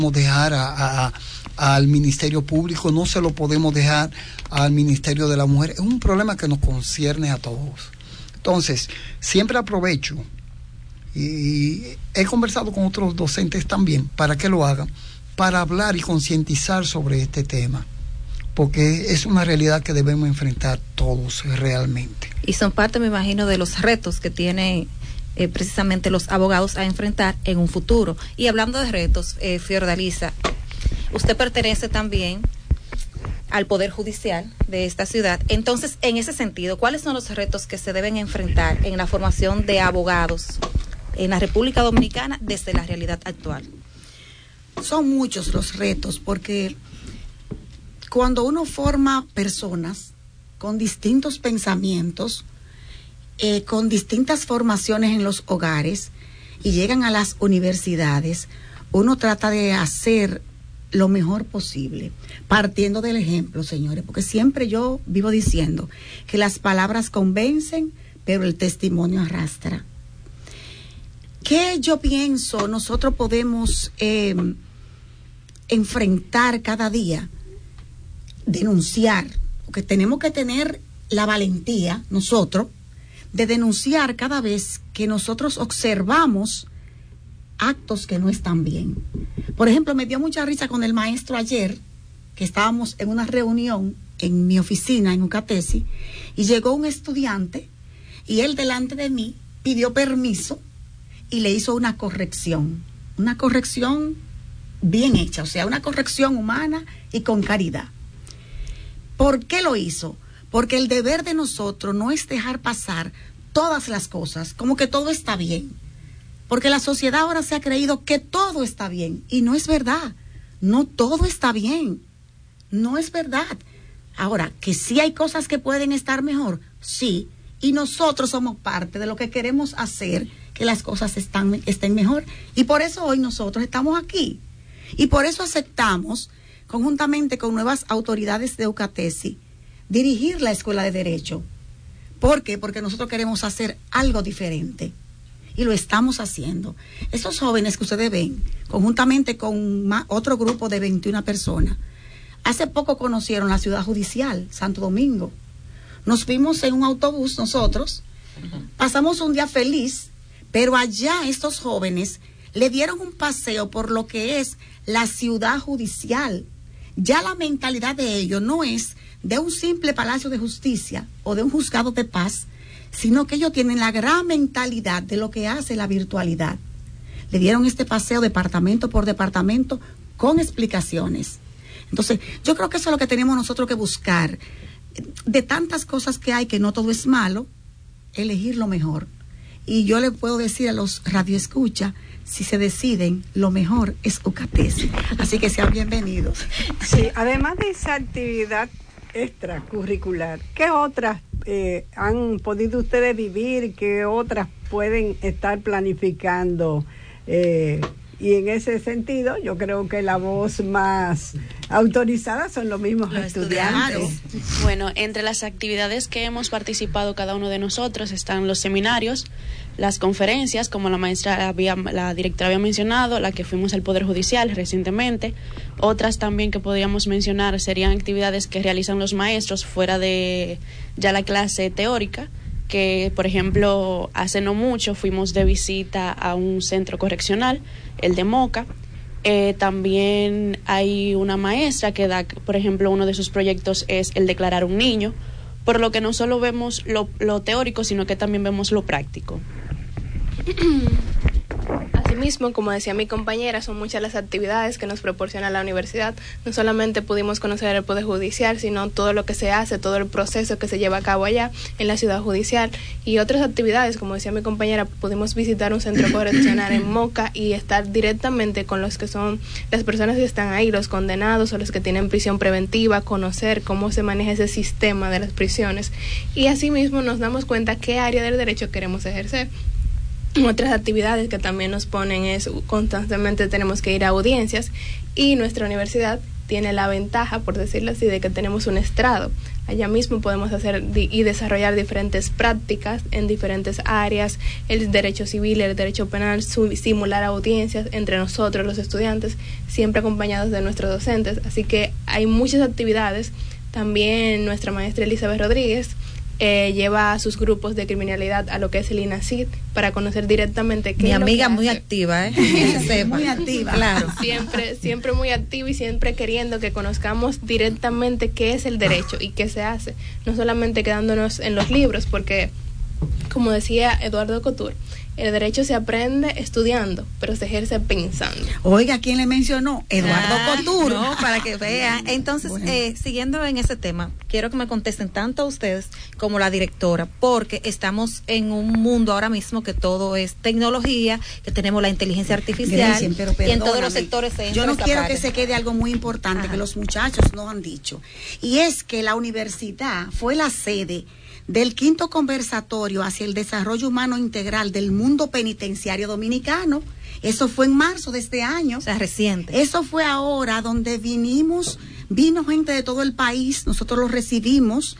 dejar al Ministerio Público, no se lo podemos dejar al Ministerio de la Mujer. Es un problema que nos concierne a todos. Entonces, siempre aprovecho, y he conversado con otros docentes también, para que lo hagan, para hablar y concientizar sobre este tema, porque es una realidad que debemos enfrentar todos realmente. Y son parte, me imagino, de los retos que tienen precisamente los abogados a enfrentar en un futuro. Y hablando de retos, Fiordalisa, usted pertenece también al Poder Judicial de esta ciudad. Entonces, en ese sentido, ¿cuáles son los retos que se deben enfrentar en la formación de abogados en la República Dominicana desde la realidad actual? Son muchos los retos, porque cuando uno forma personas con distintos pensamientos, con distintas formaciones en los hogares y llegan a las universidades, uno trata de hacer lo mejor posible, partiendo del ejemplo, señores, porque siempre yo vivo diciendo que las palabras convencen, pero el testimonio arrastra. ¿Qué yo pienso nosotros podemos enfrentar cada día? Denunciar, porque tenemos que tener la valentía nosotros de denunciar cada vez que nosotros observamos actos que no están bien. Por ejemplo, me dio mucha risa con el maestro ayer, que estábamos en una reunión en mi oficina en Ucatesi, y llegó un estudiante y él delante de mí pidió permiso y le hizo una corrección bien hecha, o sea, una corrección humana y con caridad. ¿Por qué lo hizo? Porque el deber de nosotros no es dejar pasar todas las cosas, como que todo está bien. Porque la sociedad ahora se ha creído que todo está bien, y no es verdad. No todo está bien. No es verdad. Ahora, que sí hay cosas que pueden estar mejor, sí, y nosotros somos parte de lo que queremos hacer que las cosas estén mejor. Y por eso hoy nosotros estamos aquí. Y por eso aceptamos, conjuntamente con nuevas autoridades de Ucatesi, dirigir la Escuela de Derecho. ¿Por qué? Porque nosotros queremos hacer algo diferente. Y lo estamos haciendo. Estos jóvenes que ustedes ven, conjuntamente con otro grupo de 21 personas, hace poco conocieron la ciudad judicial, Santo Domingo. Nos fuimos en un autobús nosotros, pasamos un día feliz, pero allá estos jóvenes le dieron un paseo por lo que es la ciudad judicial. Ya la mentalidad de ellos no es de un simple palacio de justicia o de un juzgado de paz, sino que ellos tienen la gran mentalidad de lo que hace la virtualidad. Le dieron este paseo departamento por departamento con explicaciones. Entonces, yo creo que eso es lo que tenemos nosotros que buscar. De tantas cosas que hay, que no todo es malo, elegir lo mejor. Y yo le puedo decir a los radioescuchas, si se deciden, lo mejor es Ucatesi. Así que sean bienvenidos. Sí, además de esa actividad extracurricular, ¿qué otras han podido ustedes vivir? ¿Qué otras pueden estar planificando? Y en ese sentido, yo creo que la voz más autorizada son los mismos estudiantes. Bueno, entre las actividades que hemos participado cada uno de nosotros están los seminarios, las conferencias, como la directora había mencionado, la que fuimos al Poder Judicial recientemente. Otras también que podríamos mencionar serían actividades que realizan los maestros fuera de ya la clase teórica, que por ejemplo hace no mucho fuimos de visita a un centro correccional, el de Moca. También hay una maestra que da, por ejemplo, uno de sus proyectos es el declarar un niño, por lo que no solo vemos lo teórico, sino que también vemos lo práctico. Asimismo, como decía mi compañera, son muchas las actividades que nos proporciona la universidad. No solamente pudimos conocer el Poder Judicial, sino todo lo que se hace, todo el proceso que se lleva a cabo allá en la ciudad judicial, y otras actividades, como decía mi compañera, pudimos visitar un centro correccional en Moca y estar directamente con los que son las personas que están ahí, los condenados o los que tienen prisión preventiva, conocer cómo se maneja ese sistema de las prisiones, y asimismo nos damos cuenta qué área del derecho queremos ejercer. Otras actividades que también nos ponen es constantemente tenemos que ir a audiencias, y nuestra universidad tiene la ventaja, por decirlo así, de que tenemos un estrado. Allá mismo podemos hacer y desarrollar diferentes prácticas en diferentes áreas, el derecho civil, el derecho penal, simular audiencias entre nosotros, los estudiantes, siempre acompañados de nuestros docentes. Así que hay muchas actividades. También nuestra maestra Elizabeth Rodríguez lleva a sus grupos de criminalidad a lo que es el INACID para conocer directamente qué mi es lo amiga que muy hace. activa, Muy activa. Claro. Siempre muy activa y siempre queriendo que conozcamos directamente qué es el derecho y qué se hace, no solamente quedándonos en los libros, porque como decía Eduardo Couture, el derecho se aprende estudiando, pero se ejerce pensando. Oiga, ¿quién le mencionó? Eduardo Couture. No, para que vean. Entonces, Bueno. Siguiendo en ese tema, quiero que me contesten tanto a ustedes como la directora, porque estamos en un mundo ahora mismo que todo es tecnología, que tenemos la inteligencia artificial, Gretchen, pero y en todos perdóname, los sectores se entra yo no esa quiero parte. que se quede algo muy importante que los muchachos nos han dicho, y es que la universidad fue la sede del 5º conversatorio hacia el desarrollo humano integral del mundo penitenciario dominicano. Eso fue en marzo de este año. O sea, reciente. Eso fue ahora donde vino gente de todo el país, nosotros los recibimos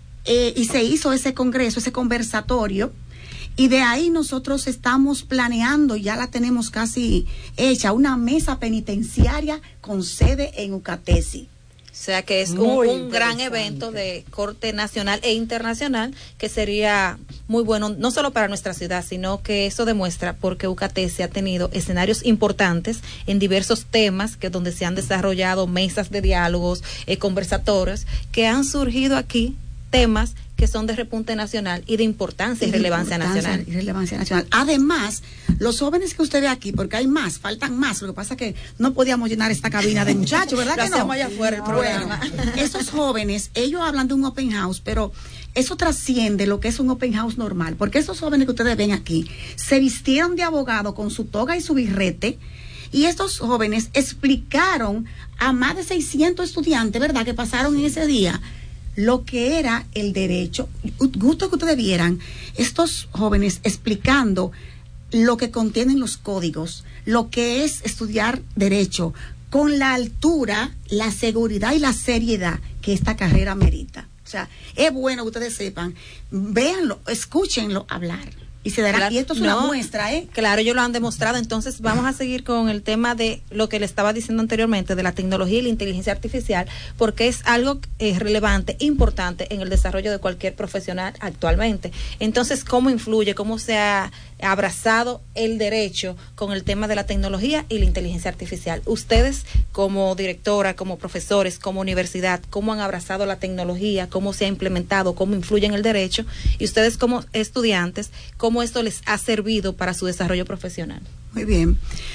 y se hizo ese congreso, ese conversatorio. Y de ahí nosotros estamos planeando, ya la tenemos casi hecha, una mesa penitenciaria con sede en Ucatesi. O sea que es Muy un gran interesante. evento de corte nacional e internacional que sería muy bueno, no solo para nuestra ciudad, sino que eso demuestra porque Ucatesi ha tenido escenarios importantes en diversos temas que donde se han desarrollado mesas de diálogos, conversatorios, que han surgido aquí temas que son de repunte nacional y de importancia y relevancia nacional. Y relevancia nacional. Además, los jóvenes que usted ve aquí, porque hay más, faltan más, lo que pasa es que no podíamos llenar esta cabina de muchachos, ¿verdad Lo que no? hacemos allá afuera el programa. Bueno, esos jóvenes, ellos hablan de un open house, pero eso trasciende lo que es un open house normal, porque esos jóvenes que ustedes ven aquí se vistieron de abogado con su toga y su birrete. Y estos jóvenes explicaron a más de 600 estudiantes, ¿verdad?, que pasaron en ese día, lo que era el derecho. Gusto que ustedes vieran estos jóvenes explicando lo que contienen los códigos, lo que es estudiar derecho, con la altura, la seguridad y la seriedad que esta carrera merita. O sea, es bueno que ustedes sepan, véanlo, escúchenlo hablar. Y se dará, Claro, y esto es una muestra, ¿eh? Claro, ellos lo han demostrado. Entonces vamos a seguir con el tema de lo que le estaba diciendo anteriormente, de la tecnología y la inteligencia artificial, porque es algo relevante, importante en el desarrollo de cualquier profesional actualmente. Entonces, ¿cómo influye, cómo se ha abrazado el derecho con el tema de la tecnología y la inteligencia artificial? Ustedes, como directora, como profesores, como universidad, ¿cómo han abrazado la tecnología? ¿Cómo se ha implementado? ¿Cómo influye en el derecho? Y ustedes, como estudiantes, ¿cómo esto les ha servido para su desarrollo profesional? Muy bien.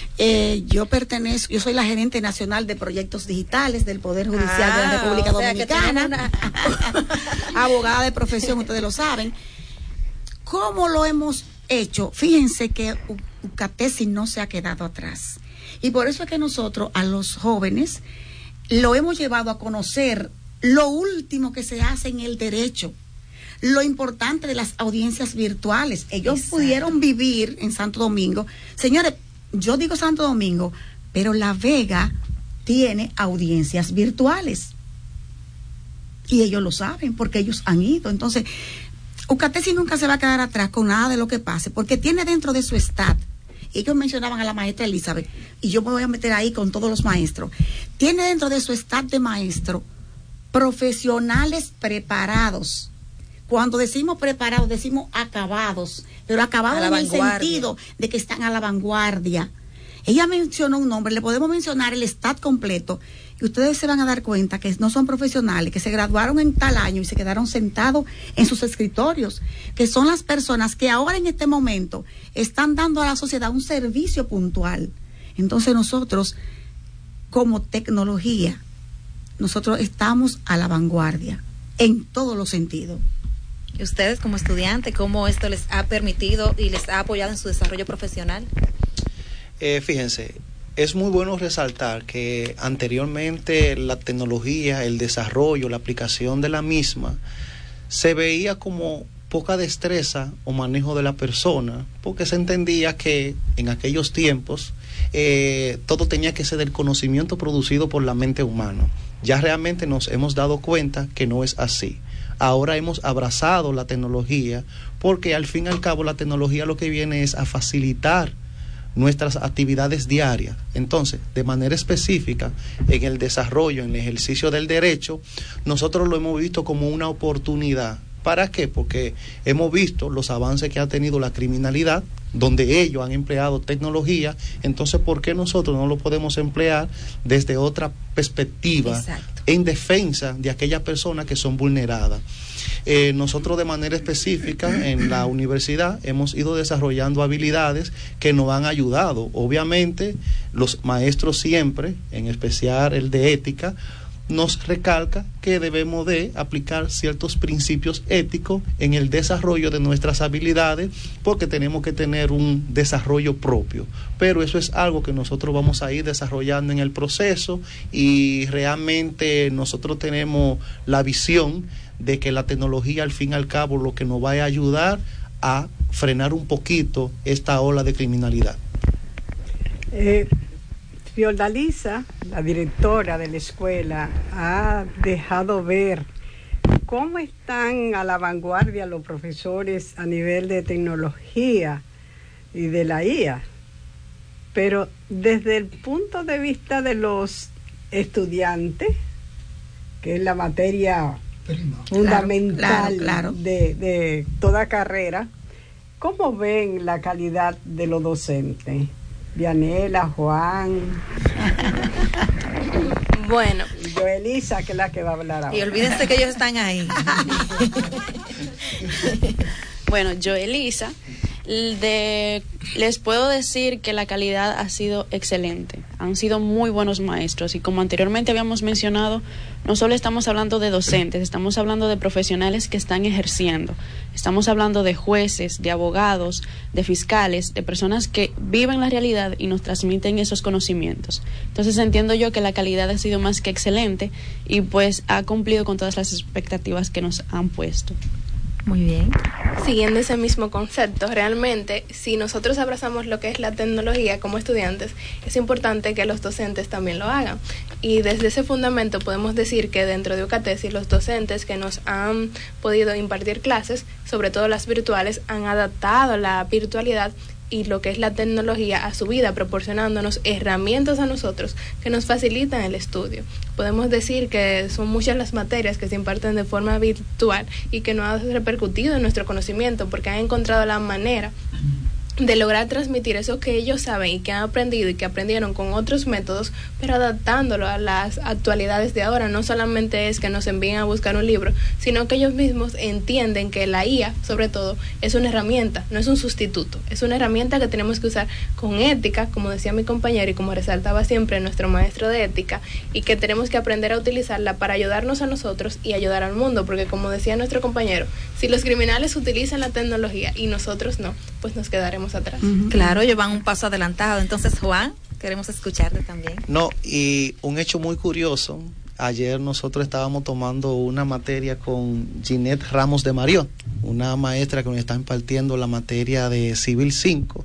Yo soy la gerente nacional de proyectos digitales del Poder Judicial de la República o sea, que Dominicana. Abogada de profesión, ustedes lo saben. ¿Cómo lo hemos hecho? Fíjense que Ucatesi no se ha quedado atrás. Y por eso es que nosotros, a los jóvenes, lo hemos llevado a conocer lo último que se hace en el derecho. Lo importante de las audiencias virtuales. Ellos pudieron vivir en Santo Domingo. Señores, yo digo Santo Domingo, pero La Vega tiene audiencias virtuales. Y ellos lo saben porque ellos han ido. Entonces, Ucatesi nunca se va a quedar atrás con nada de lo que pase, porque tiene dentro de su staff, ellos mencionaban a la maestra Elizabeth, y yo me voy a meter ahí con todos los maestros, tiene dentro de su staff de maestros profesionales preparados. Cuando decimos preparados, decimos acabados, pero acabados en el sentido de que están a la vanguardia. Ella mencionó un nombre, le podemos mencionar el staff completo, y ustedes se van a dar cuenta que no son profesionales, que se graduaron en tal año y se quedaron sentados en sus escritorios, que son las personas que ahora en este momento están dando a la sociedad un servicio puntual. Entonces nosotros, como tecnología, nosotros estamos a la vanguardia en todos los sentidos. ¿Y ustedes como estudiantes, cómo esto les ha permitido y les ha apoyado en su desarrollo profesional? Fíjense, es muy bueno resaltar que anteriormente la tecnología, el desarrollo, la aplicación de la misma, se veía como poca destreza o manejo de la persona, porque se entendía que en aquellos tiempos todo tenía que ser del conocimiento producido por la mente humana. Ya realmente nos hemos dado cuenta que no es así. Ahora hemos abrazado la tecnología porque al fin y al cabo la tecnología lo que viene es a facilitar nuestras actividades diarias. Entonces, de manera específica, en el desarrollo, en el ejercicio del derecho, nosotros lo hemos visto como una oportunidad. ¿Para qué? Porque hemos visto los avances que ha tenido la criminalidad, donde ellos han empleado tecnología. Entonces, ¿por qué nosotros no lo podemos emplear desde otra perspectiva? Exacto. En defensa de aquellas personas que son vulneradas? Nosotros de manera específica en la universidad hemos ido desarrollando habilidades que nos han ayudado. Obviamente los maestros siempre, en especial el de ética, nos recalca que debemos de aplicar ciertos principios éticos en el desarrollo de nuestras habilidades, porque tenemos que tener un desarrollo propio. Pero eso es algo que nosotros vamos a ir desarrollando en el proceso, y realmente nosotros tenemos la visión de que la tecnología al fin y al cabo lo que nos va a ayudar a frenar un poquito esta ola de criminalidad. Fiordalisa, la directora de la escuela, ha dejado ver cómo están a la vanguardia los profesores a nivel de tecnología y de la IA, pero desde el punto de vista de los estudiantes, que es la materia fundamental claro. De toda carrera, ¿cómo ven la calidad de los docentes? Dianela, Juan. Bueno. Y Joelisa, que es la que va a hablar ahora. Y olvídense que ellos están ahí. Bueno, Joelisa, les puedo decir que la calidad ha sido excelente. Han sido muy buenos maestros, y como anteriormente habíamos mencionado, no solo estamos hablando de docentes, estamos hablando de profesionales que están ejerciendo. Estamos hablando de jueces, de abogados, de fiscales, de personas que viven la realidad y nos transmiten esos conocimientos. Entonces entiendo yo que la calidad ha sido más que excelente, y pues ha cumplido con todas las expectativas que nos han puesto. Muy bien. Siguiendo ese mismo concepto, realmente, si nosotros abrazamos lo que es la tecnología como estudiantes, es importante que los docentes también lo hagan. Y desde ese fundamento podemos decir que dentro de UCATESI los docentes que nos han podido impartir clases, sobre todo las virtuales, han adaptado la virtualidad y lo que es la tecnología a su vida, proporcionándonos herramientas a nosotros que nos facilitan el estudio. Podemos decir que son muchas las materias que se imparten de forma virtual y que no han repercutido en nuestro conocimiento, porque han encontrado la manera de lograr transmitir eso que ellos saben y que han aprendido y que aprendieron con otros métodos, pero adaptándolo a las actualidades de ahora. No solamente es que nos envíen a buscar un libro, sino que ellos mismos entienden que la IA, sobre todo, es una herramienta, no es un sustituto, es una herramienta que tenemos que usar con ética, como decía mi compañero y como resaltaba siempre nuestro maestro de ética, y que tenemos que aprender a utilizarla para ayudarnos a nosotros y ayudar al mundo, porque como decía nuestro compañero, si los criminales utilizan la tecnología y nosotros no, pues nos quedaremos atrás. Claro, ellos van un paso adelantado. Entonces, Juan, queremos escucharte también. No, y un hecho muy curioso, ayer nosotros estábamos tomando una materia con Ginette Ramos de Mariot, una maestra que nos está impartiendo la materia de Civil 5,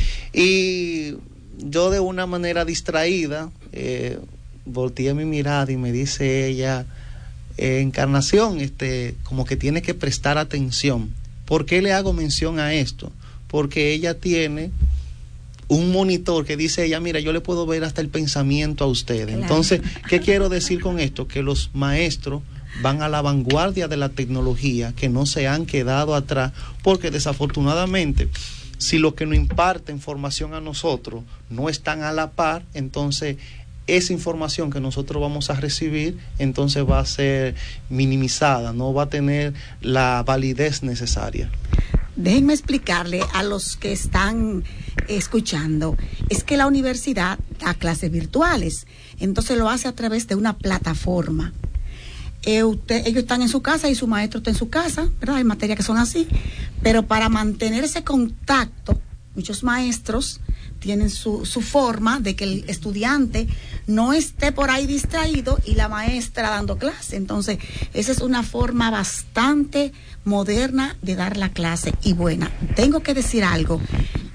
y yo de una manera distraída volteé mi mirada y me dice ella, Encarnación, como que tiene que prestar atención. ¿Por qué le hago mención a esto? Porque ella tiene un monitor que dice ella, mira, yo le puedo ver hasta el pensamiento a ustedes. Claro. Entonces, ¿qué quiero decir con esto? Que los maestros van a la vanguardia de la tecnología, que no se han quedado atrás, porque desafortunadamente, si lo que nos imparte información a nosotros no están a la par, entonces esa información que nosotros vamos a recibir, entonces va a ser minimizada, no va a tener la validez necesaria. Déjenme explicarle a los que están escuchando, es que la universidad da clases virtuales, entonces lo hace a través de una plataforma. Ellos están en su casa y su maestro está en su casa, ¿verdad? Hay materias que son así, pero para mantener ese contacto, muchos maestros tienen su forma de que el estudiante no esté por ahí distraído y la maestra dando clase. Entonces, esa es una forma bastante moderna de dar la clase y buena. Tengo que decir algo.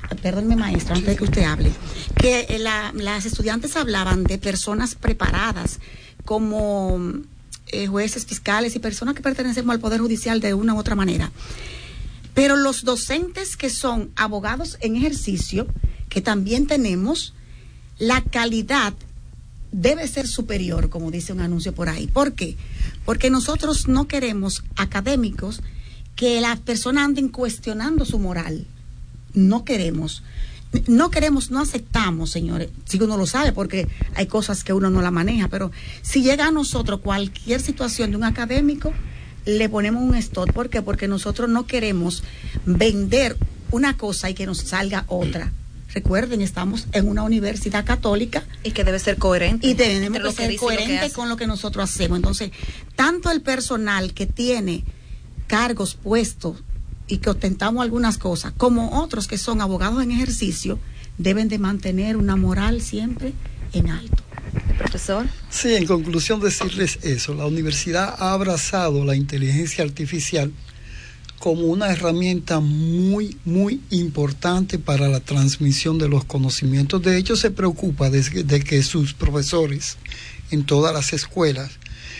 perdónme maestra, antes de que usted hable, que las estudiantes hablaban de personas preparadas como jueces, fiscales y personas que pertenecemos al Poder Judicial de una u otra manera. Pero los docentes que son abogados en ejercicio, que también tenemos, la calidad debe ser superior, como dice un anuncio por ahí. ¿Por qué? Porque nosotros no queremos académicos que las personas anden cuestionando su moral. No queremos, no aceptamos, señores, si uno lo sabe, porque hay cosas que uno no la maneja, pero si llega a nosotros cualquier situación de un académico, le ponemos un stop. ¿Por qué? Porque nosotros no queremos vender una cosa y que nos salga otra. Recuerden, estamos en una universidad católica. Y que debe ser coherente. Y tenemos que ser coherentes con lo que nosotros hacemos. Entonces, tanto el personal que tiene cargos, puestos, y que ostentamos algunas cosas, como otros que son abogados en ejercicio, deben de mantener una moral siempre en alto. Profesor. Sí, en conclusión decirles eso, la universidad ha abrazado la inteligencia artificial como una herramienta muy, muy importante para la transmisión de los conocimientos. De hecho, se preocupa de que sus profesores en todas las escuelas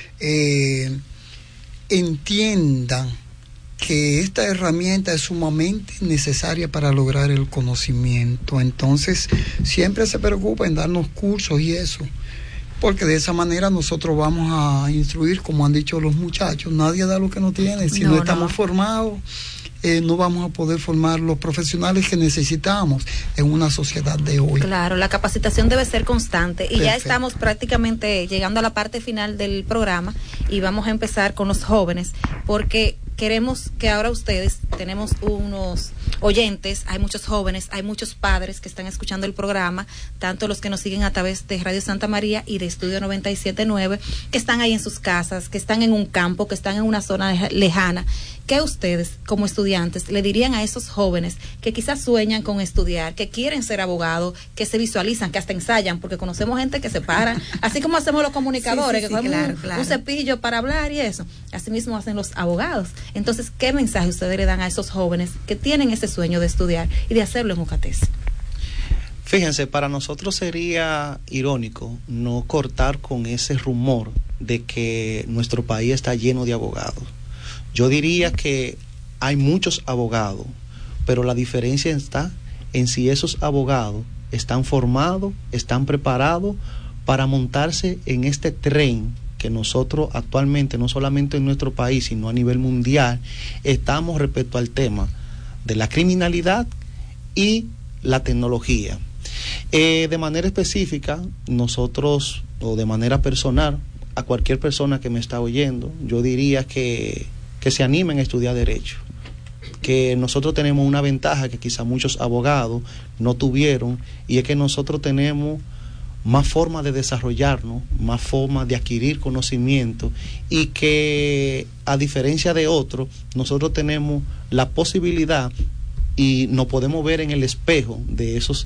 entiendan que esta herramienta es sumamente necesaria para lograr el conocimiento. Entonces, siempre se preocupa en darnos cursos y eso, porque de esa manera nosotros vamos a instruir, como han dicho los muchachos, nadie da lo que no tiene. Si no estamos formados, no vamos a poder formar los profesionales que necesitamos en una sociedad de hoy. Claro, la capacitación debe ser constante y Perfecto. Ya estamos prácticamente llegando a la parte final del programa y vamos a empezar con los jóvenes, porque queremos que ahora ustedes, tenemos unos oyentes, hay muchos jóvenes, hay muchos padres que están escuchando el programa, tanto los que nos siguen a través de Radio Santa María y de Estudio 97.9, que están ahí en sus casas, que están en un campo, que están en una zona lejana. ¿Qué ustedes, como estudiantes, le dirían a esos jóvenes que quizás sueñan con estudiar, que quieren ser abogados, que se visualizan, que hasta ensayan, porque conocemos gente que se para, así como hacemos los comunicadores, que cogemos un cepillo para hablar y eso, así mismo hacen los abogados. Entonces, ¿qué mensaje ustedes le dan a esos jóvenes que tienen ese sueño de estudiar y de hacerlo en UCATES? Fíjense, para nosotros sería irónico no cortar con ese rumor de que nuestro país está lleno de abogados. Yo diría que hay muchos abogados, pero la diferencia está en si esos abogados están formados, están preparados para montarse en este tren que nosotros actualmente, no solamente en nuestro país, sino a nivel mundial, estamos respecto al tema de la criminalidad y la tecnología. De manera específica, nosotros, o de manera personal, a cualquier persona que me está oyendo, yo diría que se animen a estudiar Derecho, que nosotros tenemos una ventaja que quizá muchos abogados no tuvieron, y es que nosotros tenemos más formas de desarrollarnos, más formas de adquirir conocimiento, y que a diferencia de otros, nosotros tenemos la posibilidad y nos podemos ver en el espejo de esos,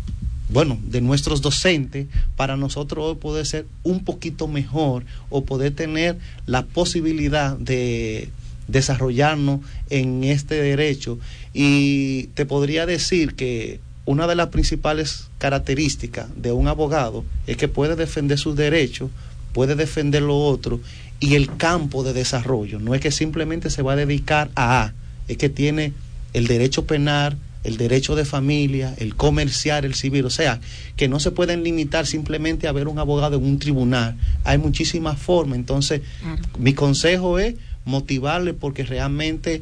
de nuestros docentes, para nosotros hoy poder ser un poquito mejor o poder tener la posibilidad de desarrollarnos en este derecho. Y te podría decir que una de las principales características de un abogado es que puede defender sus derechos, puede defender lo otro, y el campo de desarrollo no es que simplemente se va a dedicar a, es que tiene el derecho penal, el derecho de familia, el comercial, el civil. O sea, que no se pueden limitar simplemente a ver un abogado en un tribunal. Hay muchísimas formas. Entonces, mi consejo es motivarle, porque realmente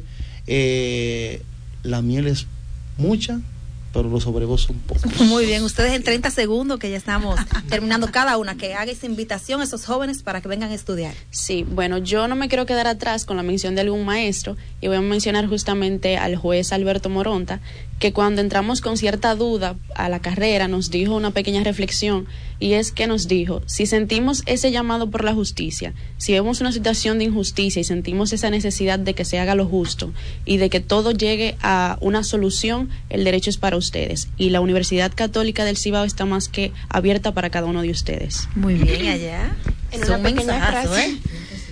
la miel es mucha, pero los obreros son pocos. Muy bien, ustedes en 30 segundos, que ya estamos terminando cada una, que haga esa invitación a esos jóvenes para que vengan a estudiar. Sí, bueno, yo no me quiero quedar atrás con la mención de algún maestro, y voy a mencionar justamente al juez Alberto Moronta, que cuando entramos con cierta duda a la carrera nos dijo una pequeña reflexión, y es que nos dijo: si sentimos ese llamado por la justicia, si vemos una situación de injusticia y sentimos esa necesidad de que se haga lo justo y de que todo llegue a una solución, el derecho es para ustedes, y la Universidad Católica del Cibao está más que abierta para cada uno de ustedes. Muy bien, allá. En una pequeña frase.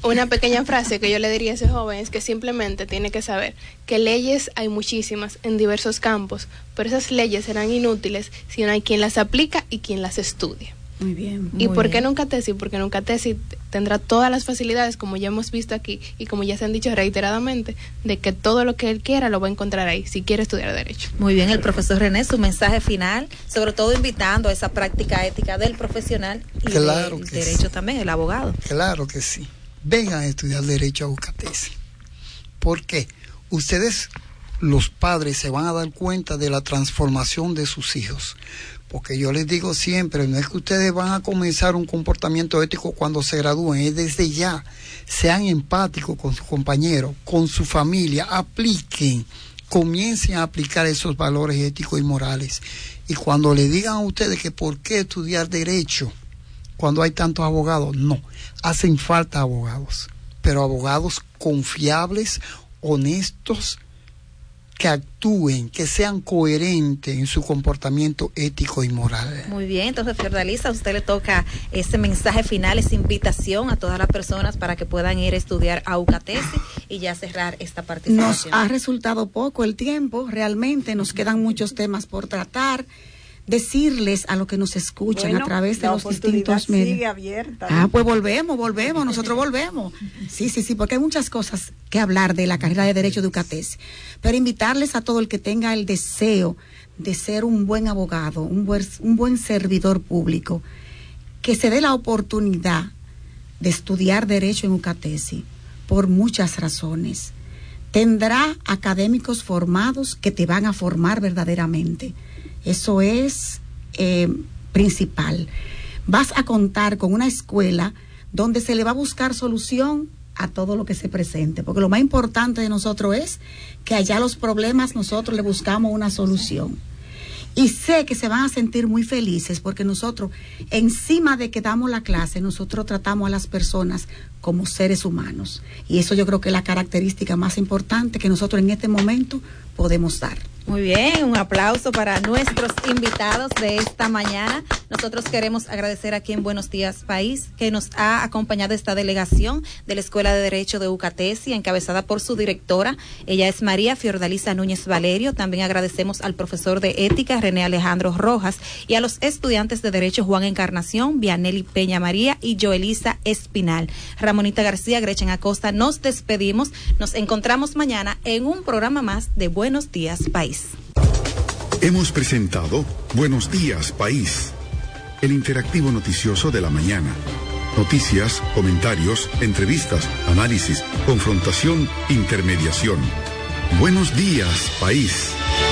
Una pequeña frase que yo le diría a ese joven es que simplemente tiene que saber que leyes hay muchísimas en diversos campos, pero esas leyes serán inútiles si no hay quien las aplica y quien las estudia. Muy bien. ¿Y por qué en un CATESI? Porque en un CATESI tendrá todas las facilidades, como ya hemos visto aquí y como ya se han dicho reiteradamente, de que todo lo que él quiera lo va a encontrar ahí, si quiere estudiar Derecho. Muy bien, el profesor René, su mensaje final, sobre todo invitando a esa práctica ética del profesional y claro del que derecho sí. También, el abogado. Claro que sí. Vengan a estudiar Derecho a UCATESI. ¿Por qué? Ustedes, los padres, se van a dar cuenta de la transformación de sus hijos. Porque yo les digo siempre, no es que ustedes van a comenzar un comportamiento ético cuando se gradúen, es desde ya. Sean empáticos con sus compañeros, con su familia, apliquen, comiencen a aplicar esos valores éticos y morales. Y cuando le digan a ustedes que por qué estudiar Derecho cuando hay tantos abogados, no, hacen falta abogados, pero abogados confiables, honestos, que actúen, que sean coherentes en su comportamiento ético y moral. Muy bien, entonces Fiordalisa, a usted le toca ese mensaje final, esa invitación a todas las personas para que puedan ir a estudiar a UCATESI y ya cerrar esta participación. Nos ha resultado poco el tiempo, realmente nos quedan muchos temas por tratar. Decirles a los que nos escuchan a través de los distintos medios. Sigue abierta. Pues volvemos, nosotros volvemos. Sí, porque hay muchas cosas que hablar de la carrera de Derecho de UCATESI. Pero invitarles a todo el que tenga el deseo de ser un buen abogado, un buen servidor público, que se dé la oportunidad de estudiar Derecho en UCATESI por muchas razones. Tendrá académicos formados que te van a formar verdaderamente. Eso es principal. Vas a contar con una escuela donde se le va a buscar solución a todo lo que se presente, porque lo más importante de nosotros es que allá los problemas nosotros le buscamos una solución. Y sé que se van a sentir muy felices porque nosotros, encima de que damos la clase, nosotros tratamos a las personas como seres humanos. Y eso yo creo que es la característica más importante que nosotros en este momento podemos dar. Muy bien, un aplauso para nuestros invitados de esta mañana. Nosotros queremos agradecer aquí en Buenos Días País que nos ha acompañado esta delegación de la Escuela de Derecho de UCATESI, encabezada por su directora. Ella es María Fiordalisa Núñez Valerio. También agradecemos al profesor de Ética, René Alejandro Rojas, y a los estudiantes de Derecho, Juan Encarnación, Vianelli Peña María y Joelisa Espinal. Ramonita García, Gretchen Acosta, nos despedimos. Nos encontramos mañana en un programa más de Buenos Días País. Hemos presentado Buenos Días País, el interactivo noticioso de la mañana. Noticias, comentarios, entrevistas, análisis, confrontación, intermediación. Buenos Días País.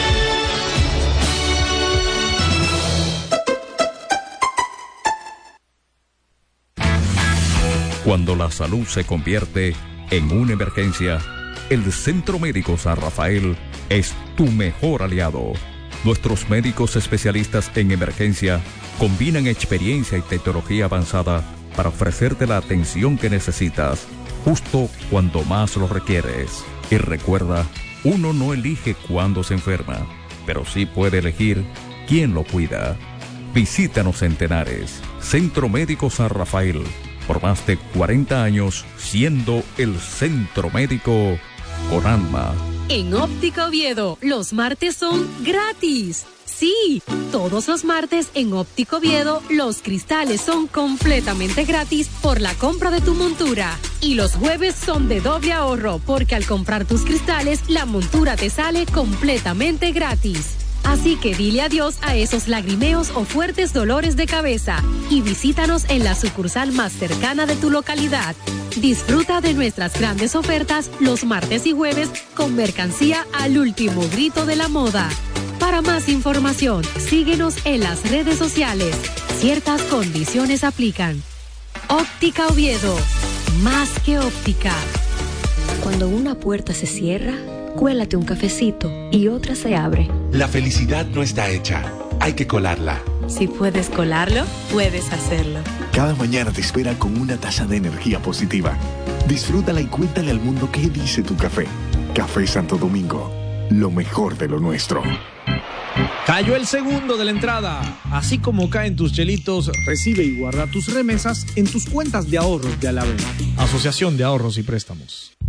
Cuando la salud se convierte en una emergencia, el Centro Médico San Rafael es tu mejor aliado. Nuestros médicos especialistas en emergencia combinan experiencia y tecnología avanzada para ofrecerte la atención que necesitas, justo cuando más lo requieres. Y recuerda, uno no elige cuándo se enferma, pero sí puede elegir quién lo cuida. Visítanos en Tenares, Centro Médico San Rafael, por más de 40 años siendo el centro médico con alma. En Óptica Oviedo, los martes son gratis. Sí, todos los martes en Óptica Oviedo, los cristales son completamente gratis por la compra de tu montura. Y los jueves son de doble ahorro, porque al comprar tus cristales, la montura te sale completamente gratis. Así que dile adiós a esos lagrimeos o fuertes dolores de cabeza y visítanos en la sucursal más cercana de tu localidad. Disfruta de nuestras grandes ofertas los martes y jueves con mercancía al último grito de la moda. Para más información, síguenos en las redes sociales. Ciertas condiciones aplican. Óptica Oviedo, más que óptica. Cuando una puerta se cierra, cuélate un cafecito y otra se abre. La felicidad no está hecha, hay que colarla. Si puedes colarlo, puedes hacerlo. Cada mañana te espera con una taza de energía positiva. Disfrútala y cuéntale al mundo qué dice tu café. Café Santo Domingo, lo mejor de lo nuestro. Cayó el segundo de la entrada. Así como caen tus chelitos, recibe y guarda tus remesas en tus cuentas de ahorros de Alavés. Asociación de Ahorros y Préstamos.